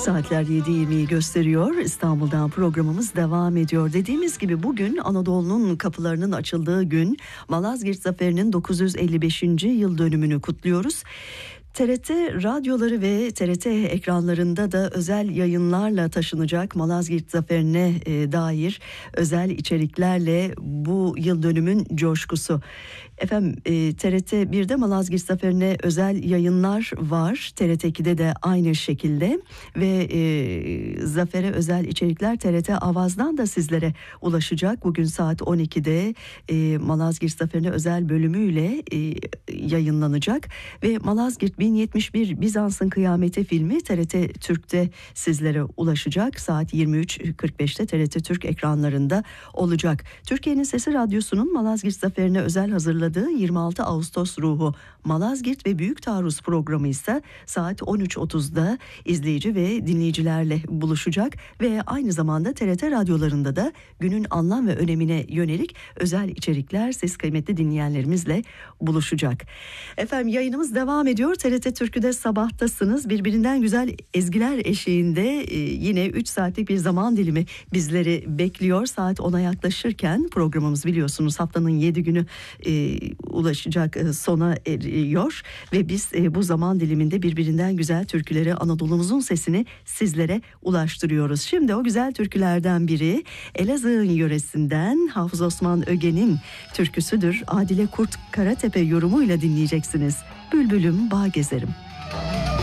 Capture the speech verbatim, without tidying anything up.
Saatler yedi yirmiyi gösteriyor. İstanbul'dan programımız devam ediyor. Dediğimiz gibi bugün Anadolu'nun kapılarının açıldığı gün, Malazgirt Zaferi'nin dokuz yüz elli beşinci yıl dönümünü kutluyoruz. T R T radyoları ve T R T ekranlarında da özel yayınlarla taşınacak Malazgirt Zaferi'ne e, dair özel içeriklerle bu yıl dönümün coşkusu. Efendim e, T R T birde Malazgirt Zaferi'ne özel yayınlar var. T R T ikide de aynı şekilde ve e, Zafer'e özel içerikler T R T Avaz'dan da sizlere ulaşacak. Bugün saat on ikide e, Malazgirt Zaferi'ne özel bölümüyle e, yayınlanacak ve Malazgirt bin yetmiş bir Bizans'ın Kıyameti filmi T R T Türk'te sizlere ulaşacak. Saat yirmi üç kırk beşte T R T Türk ekranlarında olacak. Türkiye'nin Sesi Radyosu'nun Malazgirt Zaferi'ne özel hazırladığı yirmi altı Ağustos Ruhu Malazgirt ve Büyük Taarruz programı ise saat on üç otuzda izleyici ve dinleyicilerle buluşacak ve aynı zamanda T R T radyolarında da günün anlam ve önemine yönelik özel içerikler siz kıymetli dinleyenlerimizle buluşacak. Efendim yayınımız devam ediyor. T R T Türk'üde sabahtasınız. Birbirinden güzel ezgiler eşliğinde e, yine üç saatlik bir zaman dilimi bizleri bekliyor. Saat ona yaklaşırken programımız biliyorsunuz haftanın yedi günü e, ulaşacak e, sona eriyor ve biz e, bu zaman diliminde birbirinden güzel türküleri, Anadolu'muzun sesini sizlere ulaştırıyoruz. Şimdi o güzel türkülerden biri Elazığ'ın yöresinden Hafız Osman Öge'nin türküsüdür. Adile Kurt Karatepe yorumuyla dinleyeceksiniz. Bülbülüm bağ gezerim.